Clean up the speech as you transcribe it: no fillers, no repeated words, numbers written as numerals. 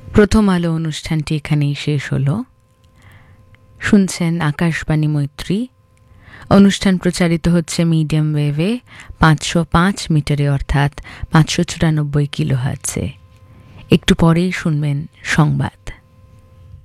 প্রথম আলো অনুষ্ঠানটি এখানেই শেষ হলো। শুনছেন আকাশবাণী মৈত্রী। অনুষ্ঠান প্রচারিত হচ্ছে মিডিয়াম ওয়েভে 505 মিটারে, অর্থাৎ 594 কিলোহার্টজে। একটু পরেই শুনবেন সংবাদ।